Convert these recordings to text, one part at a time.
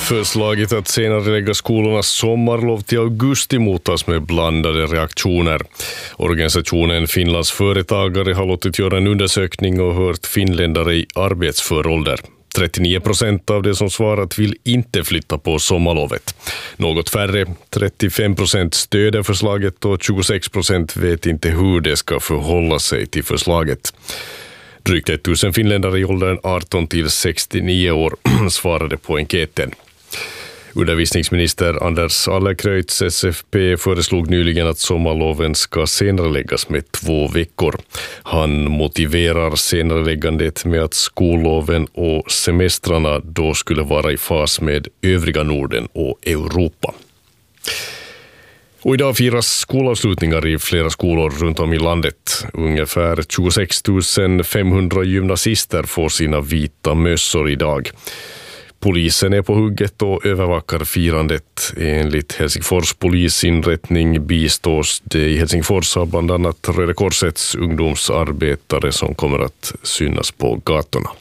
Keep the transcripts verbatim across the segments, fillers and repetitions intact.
Förslaget att senare lägga skolornas sommarlov till augusti mottas med blandade reaktioner. Organisationen Finlands företagare har låtit göra en undersökning och hört finländare i arbetsför ålder. trettionio procent av de som svarat vill inte flytta på sommarlovet. Något färre, trettiofem procent stöder förslaget och tjugosex procent vet inte hur det ska förhålla sig till förslaget. Drygt tusen finländare i åldern arton till sextionio år svarade på enkäten. Undervisningsminister Anders Allerkreutz S F P föreslog nyligen att sommarloven ska senare läggas med två veckor. Han motiverar senareläggandet med att skolloven och semestrarna då skulle vara i fas med övriga Norden och Europa. Och idag firas skolavslutningar i flera skolor runt om i landet. Ungefär tjugosex tusen femhundra gymnasister får sina vita mössor idag. Polisen är på hugget och övervakar firandet. Enligt Helsingfors polisinrättning bistås det i Helsingfors av bland annat Röda Korsets ungdomsarbetare som kommer att synas på gatorna.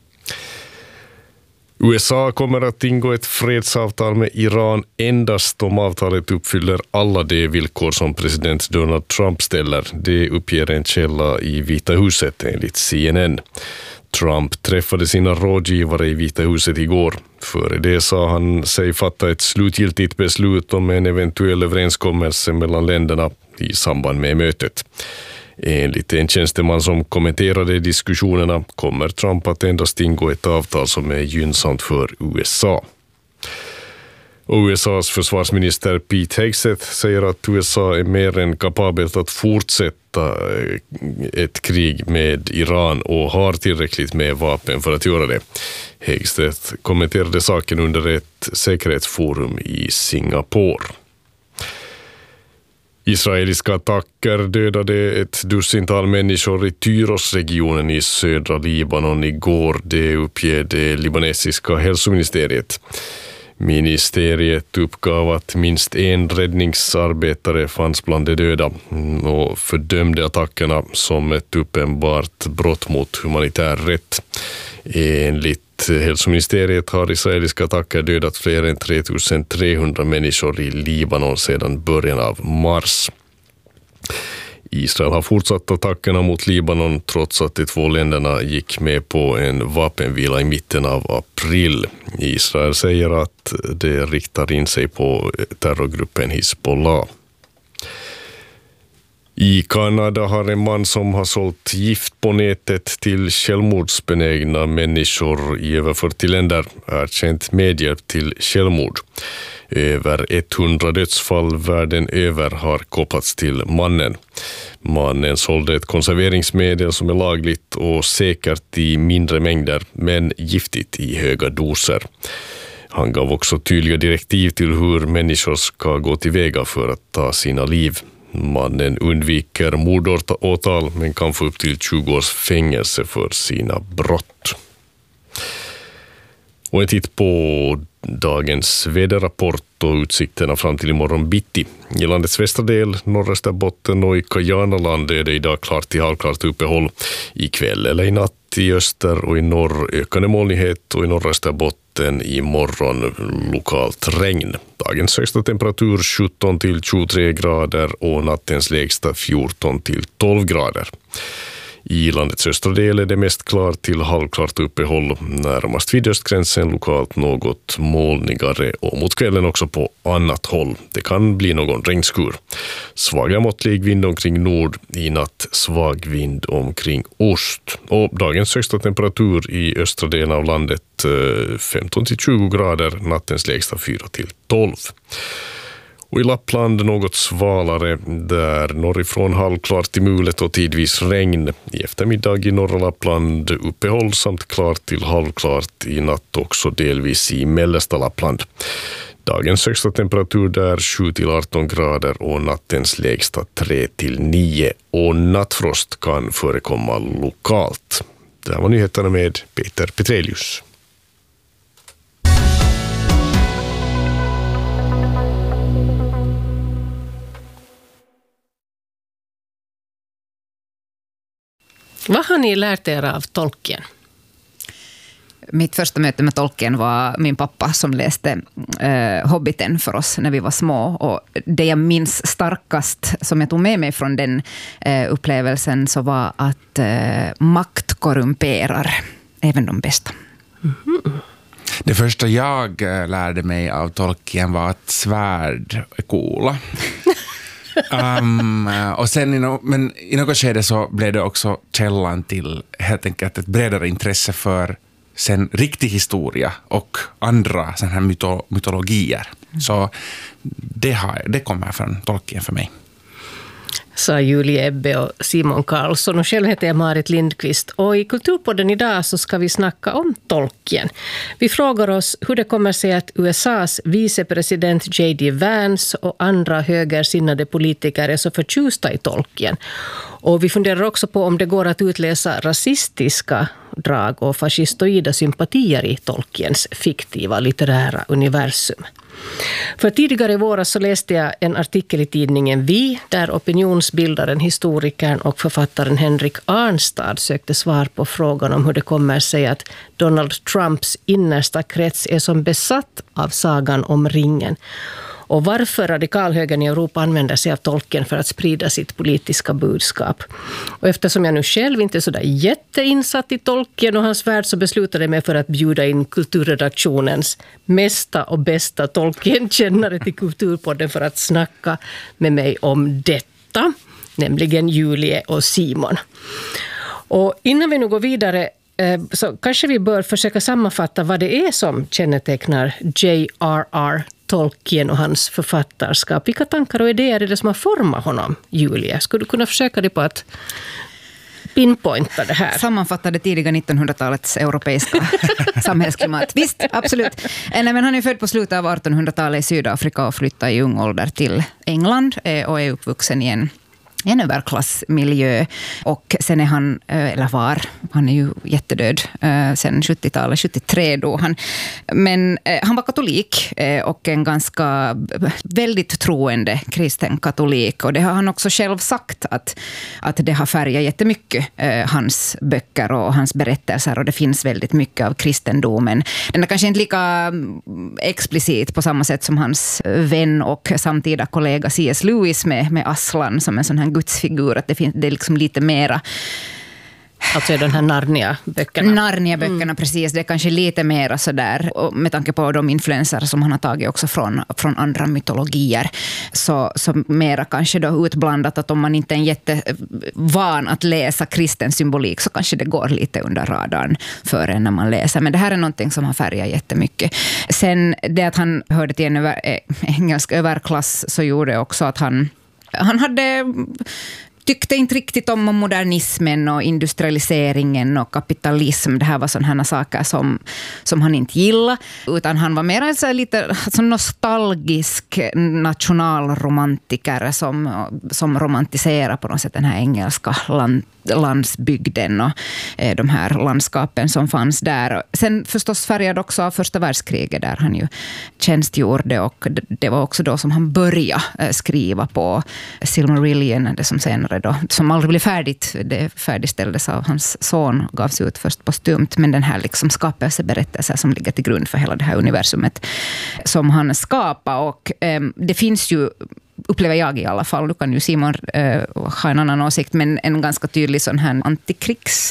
U S A kommer att ingå ett fredsavtal med Iran endast om avtalet uppfyller alla de villkor som president Donald Trump ställer. Det uppger en källa i Vita huset enligt C N N. Trump träffade sina rådgivare i Vita huset igår. Före det sa han sig fatta ett slutgiltigt beslut om en eventuell överenskommelse mellan länderna i samband med mötet. Enligt en tjänsteman som kommenterade diskussionerna kommer Trump att endast ingå ett avtal som är gynnsamt för U S A. Och U S A:s försvarsminister Pete Hegseth säger att U S A är mer än kapabelt att fortsätta ett krig med Iran och har tillräckligt med vapen för att göra det. Hegseth kommenterade saken under ett säkerhetsforum i Singapore. Israeliska attacker dödade ett dussintal människor i Tyros-regionen i södra Libanon igår, det uppger det libanesiska hälsoministeriet. Ministeriet uppgav att minst en räddningsarbetare fanns bland de döda och fördömde attackerna som ett uppenbart brott mot humanitär rätt. Enligt hälsoministeriet har israeliska attacker dödat fler än tre tusen trehundra människor i Libanon sedan början av mars. Israel har fortsatt attackerna mot Libanon trots att de två länderna gick med på en vapenvila i mitten av april. Israel säger att det riktar in sig på terrorgruppen Hizbollah. I Kanada har en man som har sålt gift på nätet till självmordsbenägna människor i över fyrtio länder erkänt medhjälp till självmord. Över hundra dödsfall världen över har kopplats till mannen. Mannen sålde ett konserveringsmedel som är lagligt och säkert i mindre mängder men giftigt i höga doser. Han gav också tydliga direktiv till hur människor ska gå tillväga för att ta sina liv. Mannen undviker mordåtal men kan få upp till tjugo års fängelse för sina brott. Och en titt på dagens väderrapport och utsikterna fram till imorgon bitti. I landets västra del, norra Österbotten och i Kajanaland är det idag klart till halvklart uppehåll. I kväll eller i natt i öster och i norr ökande molnighet och i norra Österbotten imorgon lokalt regn. Dagens högsta temperatur sjutton till tjugotre grader och nattens lägsta fjorton till tolv grader. I landets östra del är det mest klart till halvklart uppehåll, närmast vid östgränsen lokalt något molnigare och mot kvällen också på annat håll. Det kan bli någon regnskur. Svaga måttlig vind omkring nord, i natt svag vind omkring ost. Och dagens högsta temperatur i östra delen av landet femton till tjugo grader, nattens lägsta fyra till tolv. Och i Lappland något svalare, där norrifrån halvklart till mulet och tidvis regn. I eftermiddag i norra Lappland uppehåll samt klart till halvklart i natt också delvis i mellersta Lappland. Dagens högsta temperatur där sju till arton grader och nattens lägsta tre till nio. Och nattfrost kan förekomma lokalt. Det här var nyheterna med Peter Petrelius. Vad har ni lärt er av Tolkien? Mitt första möte med Tolkien var min pappa som läste eh, Hobbiten för oss när vi var små. Och det jag minns starkast som jag tog med mig från den eh, upplevelsen så var att eh, makt korrumperar även de bästa. Mm-hmm. Det första jag lärde mig av Tolkien var att svärd är coola. um, och sen i no, men i något skede så blev det också källan till helt enkelt ett bredare intresse för sen riktig historia och andra sån här myto, mytologier. Mm. Så det, har, det kommer från Tolkien för mig. Sa Julie Ebbe och Simon Karlsson. Och själv heter jag Marit Lindqvist. Och i Kulturpodden idag så ska vi snacka om Tolkien. Vi frågar oss hur det kommer sig att U S A:s vicepresident J D Vance och andra högersinnade politiker är så förtjusta i Tolkien. Och vi funderar också på om det går att utläsa rasistiska drag och fascistoida sympatier i Tolkiens fiktiva litterära universum. För tidigare i våras så läste jag en artikel i tidningen Vi där opinionsbildaren, historikern och författaren Henrik Arnstad sökte svar på frågan om hur det kommer sig att Donald Trumps innersta krets är som besatt av sagan om ringen. Och varför radikalhögern i Europa använder sig av Tolkien för att sprida sitt politiska budskap. Och eftersom jag nu själv inte är så där jätteinsatt i Tolkien och hans värld så beslutade jag mig för att bjuda in kulturredaktionens mesta och bästa Tolkien-kännare till Kulturpodden för att snacka med mig om detta, nämligen Julie och Simon. Och innan vi nu går vidare så kanske vi bör försöka sammanfatta vad det är som kännetecknar J R R Tolkien och hans författarskap. Vilka tankar och idéer är det som har format honom, Julia? Skulle du kunna försöka dig på att pinpointa det här? Sammanfatta det tidiga nittonhundratalets europeiska samhällsklimat. Visst, absolut. Nej, men han är född på slutet av artonhundratalet i Sydafrika och flyttade i ung ålder till England och är uppvuxen i en en överklassmiljö, och sen är han, eller var, han är ju jättedöd sen sjuttiotalet, sjuttiotre då han, men han var katolik och en ganska väldigt troende kristen katolik, och det har han också själv sagt att, att det har färgat jättemycket hans böcker och hans berättelser, och det finns väldigt mycket av kristendomen. Den är kanske inte lika explicit på samma sätt som hans vän och samtida kollega C S Lewis med, med Aslan som en sån här gudsfigur, att det finns det är liksom lite mera, alltså den här Narnia-böckerna. Narnia-böckerna, mm. precis. Det är kanske lite mera sådär, och med tanke på de influenser som han har tagit också från, från andra mytologier, så, så mera kanske då utblandat att om man inte är jättevan att läsa kristen symbolik så kanske det går lite under radarn för en när man läser. Men det här är någonting som har färgat jättemycket. Sen det att han hörde till en över, äh, engelsk överklass så gjorde också att han Han hade tyckte inte riktigt om modernismen och industrialiseringen och kapitalism. Det här var sådana saker som, som han inte gillade. Utan han var mer så lite alltså nostalgisk nationalromantiker som, som romantiserar på något sätt den här engelska land, landsbygden och eh, de här landskapen som fanns där. Sen förstås färgad också av första världskriget där han ju tjänstgjorde, och det, det var också då som han började eh, skriva på Silmarillion, det som senare då, som aldrig blev färdigt, det färdigställdes av hans son, gavs ut först postumt, men den här liksom skapelseberättelsen som ligger till grund för hela det här universumet som han skapade, och eh, det finns ju, upplever jag i alla fall, du kan ju Simon eh, ha en annan åsikt, men en ganska tydlig sån här antikrigs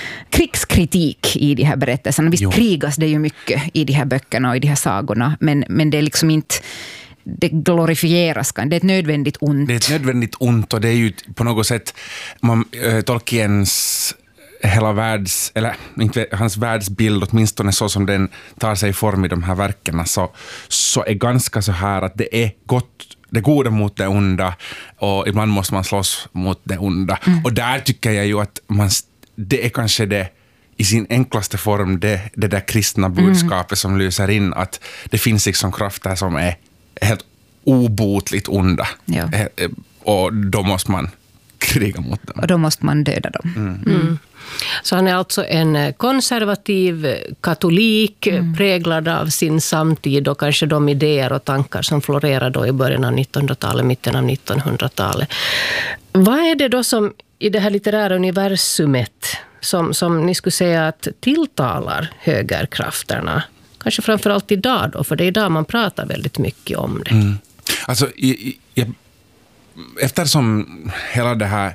krigskritik i de här berättelserna. Visst jo. krigas det ju mycket i de här böckerna och i de här sagorna, men, men det är liksom inte, det glorifieras, det är ett nödvändigt ont. Det är ett nödvändigt ont, och det är ju på något sätt man, äh, Tolkiens hela världs, eller inte hans världsbild, åtminstone så som den tar sig form i de här verkerna, så, så är ganska så här att det är gott, det goda mot det onda, och ibland måste man slåss mot det onda. Mm. Och där tycker jag ju att man, det är kanske det i sin enklaste form det, det där kristna budskapet mm. som lyser in, att det finns liksom krafter som är helt obotligt onda. Ja. Och då måste man kriga mot dem. Och då måste man döda dem. Mm. Mm. Så han är alltså en konservativ katolik, mm. präglad av sin samtid och kanske de idéer och tankar som florerade då i början av nittonhundratalet, mitten av nittonhundratalet. Vad är det då som i det här litterära universumet som, som ni skulle säga att tilltalar högerkrafterna? Kanske framförallt idag då, för det är idag man pratar väldigt mycket om det. Mm. Alltså, jag, jag, eftersom hela det här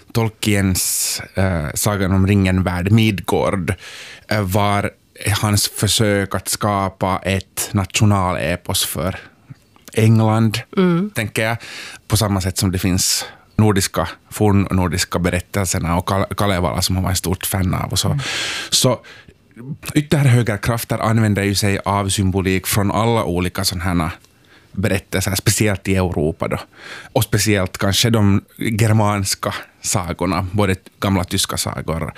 Tolkiens äh, sagan om ringen-värld Midgård äh, var hans försök att skapa ett nationalepos för England, mm. tänker jag, på samma sätt som det finns nordiska, fornnordiska berättelserna och Kalevala som han var en stort fan av och så. Mm. Så ytterhögerkrafter använder ju sig av symbolik från alla olika sådana här berättelser, speciellt i Europa då. Och speciellt kanske de germanska sagorna, både gamla tyska sagor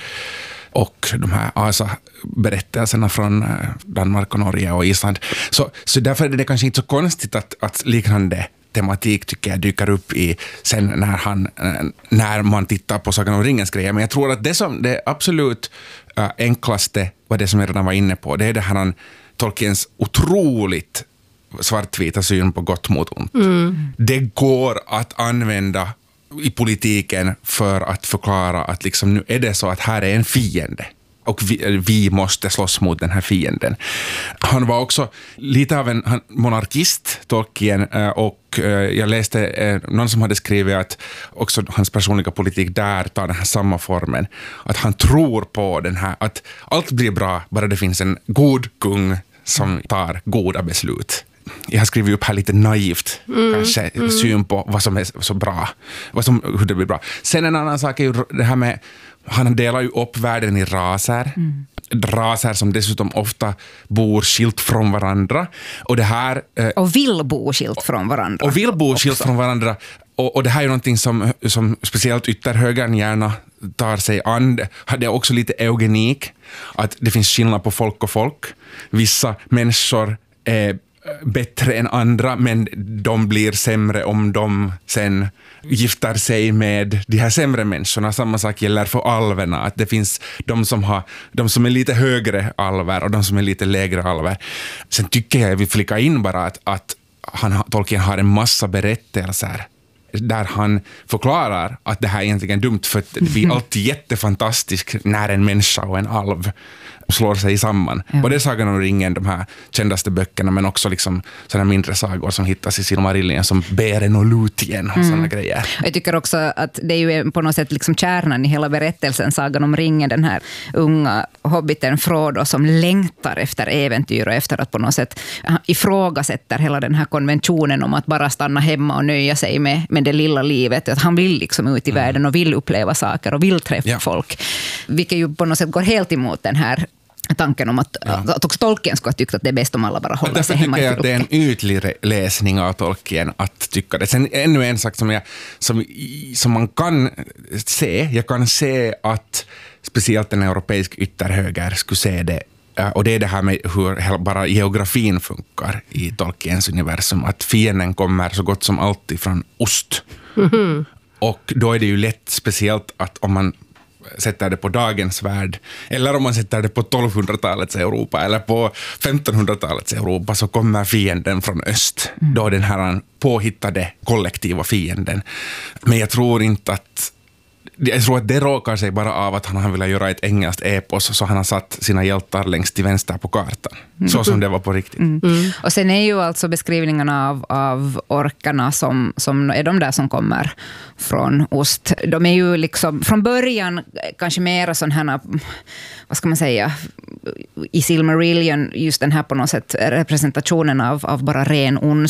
och de här asa-berättelserna från Danmark och Norge och Island. Så, så därför är det kanske inte så konstigt att, att liknande tematik tycker jag dyker upp i sen när, han, när man tittar på Sagan om ringens grejer. Men jag tror att det som det absolut äh, enklaste var det som jag redan var inne på. Det är det här Tolkiens otroligt svartvita syn på gott mot ont. Mm. Det går att använda i politiken för att förklara att liksom nu är det så att här är en fiende. Och vi, vi måste slåss mot den här fienden. Han var också lite av en monarkist, Tolkien, och jag läste någon som hade skrivit att också hans personliga politik där tar den här samma formen. Att han tror på den här, att allt blir bra bara det finns en god kung som tar goda beslut. Jag har skrivit upp här lite naivt mm, kanske mm. syn på vad som är så bra, vad som, hur det blir bra. Sen en annan sak är ju det här med, han delar ju upp världen i raser. Mm. Raser som dessutom ofta bor skilt från varandra. Och det här... Eh, och vill bo skilt från varandra. Och vill bo också. skilt från varandra. Och, och det här är ju någonting som, som speciellt ytterhögern gärna tar sig an. Det är också lite eugenik. Att det finns skillnad på folk och folk. Vissa människor är bättre än andra, men de blir sämre om de sen gifter sig med de här sämre människorna. Samma sak gäller för alverna, att det finns de som, har, de som är lite högre alver och de som är lite lägre alver. Sen tycker jag, jag vill flika in bara att, att han, Tolkien har en massa berättelser där han förklarar att det här är egentligen dumt, för att det blir alltid jättefantastiskt när en människa och en alv slår sig samman. Ja. Både Sagan om ringen, de här kändaste böckerna, men också liksom sådana mindre sagor som hittas i Silmarillion som Beren och Lúthien och mm. sådana grejer. Jag tycker också att det är ju på något sätt liksom kärnan i hela berättelsen, Sagan om ringen, den här unga hobbiten Frodo som längtar efter äventyr och efter att på något sätt ifrågasätter hela den här konventionen om att bara stanna hemma och nöja sig med, med det lilla livet. Att han vill liksom ut i mm. världen och vill uppleva saker och vill träffa ja. folk. Vilket ju på något sätt går helt emot den här tanken om att, ja. att också Tolkien skulle ha tyckt att det är bäst om alla bara håller Därför sig hemma i tycker jag att det är en ytlig läsning av Tolkien att tycka det. Sen ännu en sak som, jag, som, som man kan se, jag kan se att speciellt en europeisk ytterhöger skulle se det, och det är det här med hur bara geografin funkar i Tolkiens universum, att fienden kommer så gott som alltid från ost. Mm-hmm. Och då är det ju lätt, speciellt att om man sätter det på dagens värld, eller om man sätter det på tolvhundratalets Europa eller på femtonhundratalets Europa, så kommer fienden från öst. Mm. Då den här påhittade kollektiva fienden. Men jag tror inte att jag tror att det råkar sig bara av att han vill göra ett engelskt epos, så han har satt sina hjältar längst till vänster på kartan. Mm. Så som det var på riktigt. Mm. Mm. Och sen är ju alltså beskrivningarna av, av orkarna som, som är de där som kommer från ost. De är ju liksom från början kanske mera sån här, vad ska man säga, i Silmarillion just den här på något sätt representationen av, av bara ren ondska.